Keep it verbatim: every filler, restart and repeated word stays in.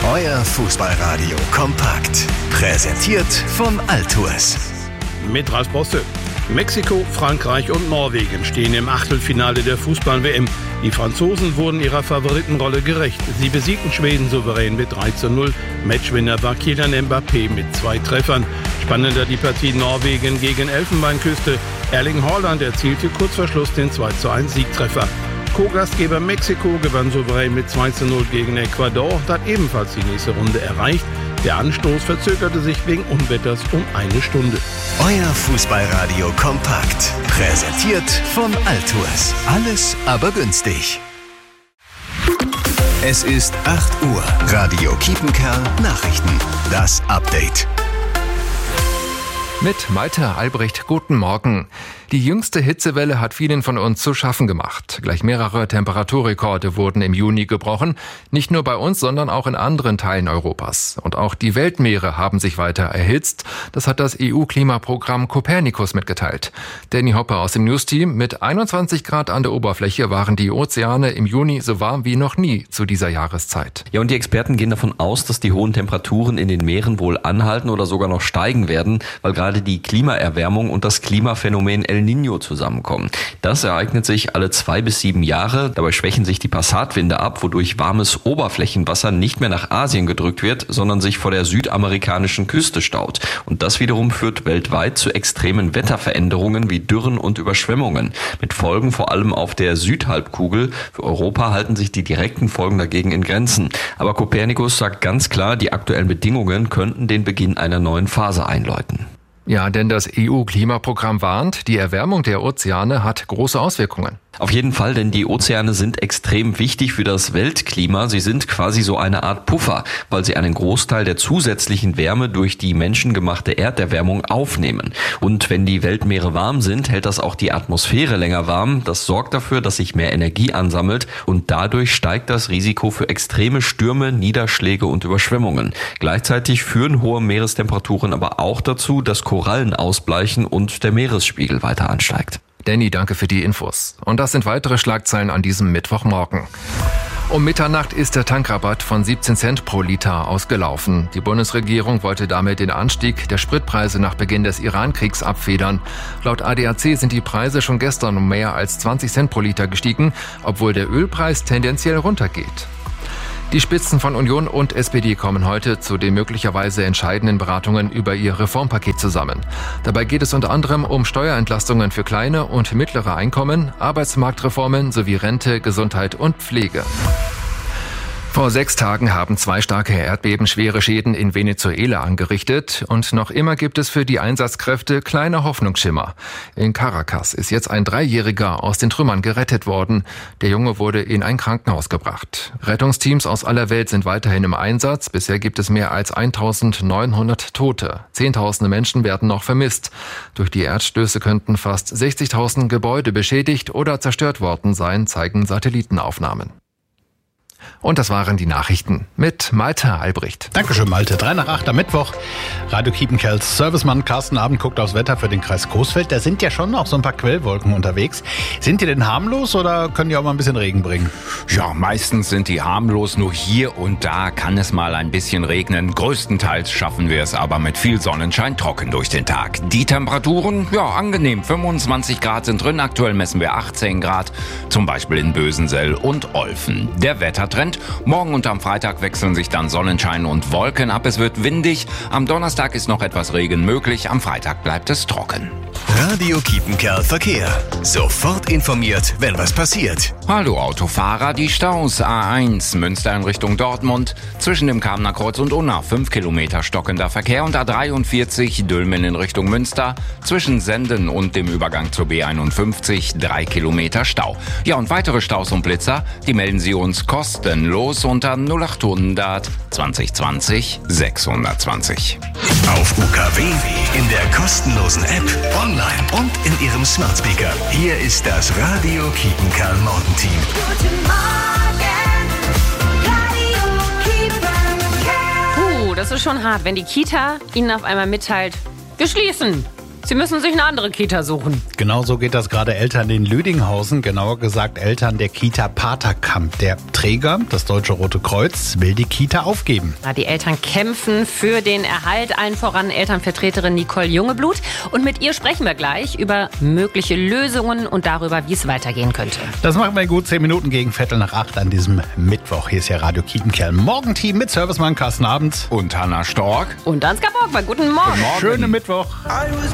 Euer Fußballradio kompakt. Präsentiert von Altours. Mit Ralf Bosse. Mexiko, Frankreich und Norwegen stehen im Achtelfinale der Fußball-W M. Die Franzosen wurden ihrer Favoritenrolle gerecht. Sie besiegten Schweden souverän mit drei zu null. Matchwinner war Kylian Mbappé mit zwei Treffern. Spannender die Partie Norwegen gegen Elfenbeinküste. Erling Haaland erzielte kurz vor Schluss den zwei zu eins Siegtreffer. Co-Gastgeber Mexiko gewann souverän mit zwei zu null gegen Ecuador und hat ebenfalls die nächste Runde erreicht. Der Anstoß verzögerte sich wegen Unwetters um eine Stunde. Euer Fußballradio kompakt. Präsentiert von Altours. Alles aber günstig. Es ist acht Uhr. Radio Kiepenkerl Nachrichten. Das Update. Mit Malte Albrecht, guten Morgen. Die jüngste Hitzewelle hat vielen von uns zu schaffen gemacht. Gleich mehrere Temperaturrekorde wurden im Juni gebrochen. Nicht nur bei uns, sondern auch in anderen Teilen Europas. Und auch die Weltmeere haben sich weiter erhitzt. Das hat das E U-Klimaprogramm Copernicus mitgeteilt. Danny Hopper aus dem News-Team. Mit einundzwanzig Grad an der Oberfläche waren die Ozeane im Juni so warm wie noch nie zu dieser Jahreszeit. Ja, und die Experten gehen davon aus, dass die hohen Temperaturen in den Meeren wohl anhalten oder sogar noch steigen werden, weil gerade die Klimaerwärmung und das Klimaphänomen El Niño zusammenkommen. Das ereignet sich alle zwei bis sieben Jahre. Dabei schwächen sich die Passatwinde ab, wodurch warmes Oberflächenwasser nicht mehr nach Asien gedrückt wird, sondern sich vor der südamerikanischen Küste staut. Und das wiederum führt weltweit zu extremen Wetterveränderungen wie Dürren und Überschwemmungen. Mit Folgen vor allem auf der Südhalbkugel. Für Europa halten sich die direkten Folgen dagegen in Grenzen. Aber Copernicus sagt ganz klar, die aktuellen Bedingungen könnten den Beginn einer neuen Phase einläuten. Ja, denn das E U-Klimaprogramm warnt, die Erwärmung der Ozeane hat große Auswirkungen. Auf jeden Fall, denn die Ozeane sind extrem wichtig für das Weltklima. Sie sind quasi so eine Art Puffer, weil sie einen Großteil der zusätzlichen Wärme durch die menschengemachte Erderwärmung aufnehmen. Und wenn die Weltmeere warm sind, hält das auch die Atmosphäre länger warm. Das sorgt dafür, dass sich mehr Energie ansammelt und dadurch steigt das Risiko für extreme Stürme, Niederschläge und Überschwemmungen. Gleichzeitig führen hohe Meerestemperaturen aber auch dazu, dass Korallen ausbleichen und der Meeresspiegel weiter ansteigt. Danny, danke für die Infos. Und das sind weitere Schlagzeilen an diesem Mittwochmorgen. Um Mitternacht ist der Tankrabatt von siebzehn Cent pro Liter ausgelaufen. Die Bundesregierung wollte damit den Anstieg der Spritpreise nach Beginn des Iran-Kriegs abfedern. Laut A D A C sind die Preise schon gestern um mehr als zwanzig Cent pro Liter gestiegen, obwohl der Ölpreis tendenziell runtergeht. Die Spitzen von Union und S P D kommen heute zu den möglicherweise entscheidenden Beratungen über ihr Reformpaket zusammen. Dabei geht es unter anderem um Steuerentlastungen für kleine und mittlere Einkommen, Arbeitsmarktreformen sowie Rente, Gesundheit und Pflege. Vor sechs Tagen haben zwei starke Erdbeben schwere Schäden in Venezuela angerichtet und noch immer gibt es für die Einsatzkräfte kleine Hoffnungsschimmer. In Caracas ist jetzt ein Dreijähriger aus den Trümmern gerettet worden. Der Junge wurde in ein Krankenhaus gebracht. Rettungsteams aus aller Welt sind weiterhin im Einsatz. Bisher gibt es mehr als eintausendneunhundert Tote. Zehntausende Menschen werden noch vermisst. Durch die Erdstöße könnten fast sechzigtausend Gebäude beschädigt oder zerstört worden sein, zeigen Satellitenaufnahmen. Und das waren die Nachrichten mit Malte Albrecht. Dankeschön, Malte. Drei nach acht am Mittwoch. Radio Kiepenkerls Servicemann Carsten Abend guckt aufs Wetter für den Kreis Coesfeld. Da sind ja schon noch so ein paar Quellwolken unterwegs. Sind die denn harmlos oder können die auch mal ein bisschen Regen bringen? Ja, meistens sind die harmlos. Nur hier und da kann es mal ein bisschen regnen. Größtenteils schaffen wir es aber mit viel Sonnenschein trocken durch den Tag. Die Temperaturen, ja, angenehm. fünfundzwanzig Grad sind drin. Aktuell messen wir achtzehn Grad. Zum Beispiel in Bösensell und Olfen. Der Wettertrend: morgen und am Freitag wechseln sich dann Sonnenschein und Wolken ab. Es wird windig. Am Donnerstag ist noch etwas Regen möglich. Am Freitag bleibt es trocken. Radio Kiepenkerl Verkehr. Sofort informiert, wenn was passiert. Hallo Autofahrer, die Staus A eins Münster in Richtung Dortmund. Zwischen dem Kamener Kreuz und Unna fünf Kilometer stockender Verkehr und A dreiundvierzig Dülmen in Richtung Münster. Zwischen Senden und dem Übergang zur B einundfünfzig drei Kilometer Stau. Ja, und weitere Staus und Blitzer, die melden Sie uns kostenlos unter null achthundert zwanzig zwanzig sechshundertzwanzig. Auf U K W, in der kostenlosen App, online und in Ihrem Smart Speaker. Hier ist das Radio Kiepenkerl Morgenteam. Guten Morgen, Radio Kiepenkerl. Puh, das ist schon hart, wenn die Kita Ihnen auf einmal mitteilt, wir schließen. Sie müssen sich eine andere Kita suchen. Genau so geht das gerade Eltern in Lüdinghausen, genauer gesagt Eltern der Kita Paterkamp. Der Träger, das Deutsche Rote Kreuz, will die Kita aufgeben. Ja, die Eltern kämpfen für den Erhalt, allen voran Elternvertreterin Nicole Jungeblut. Und mit ihr sprechen wir gleich über mögliche Lösungen und darüber, wie es weitergehen könnte. Das machen wir in gut zehn Minuten gegen Viertel nach acht an diesem Mittwoch. Hier ist ja Radio Kiepenkerl. Morgenteam mit Servicemann Carsten Abend. Und Hanna Stork. Und Ansgar Borgmann, guten Morgen. Schönen Mittwoch. I was